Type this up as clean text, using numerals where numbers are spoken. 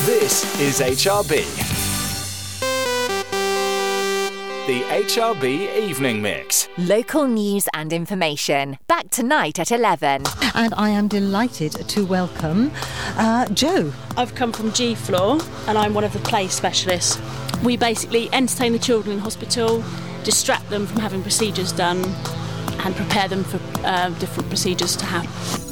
This is HRB. The HRB Evening Mix. Local news and information. Back tonight at 11. And I am delighted to welcome Jo. I've come from G Floor and I'm one of the play specialists. We basically entertain the children in hospital, distract them from having procedures done and prepare them for different procedures to happen.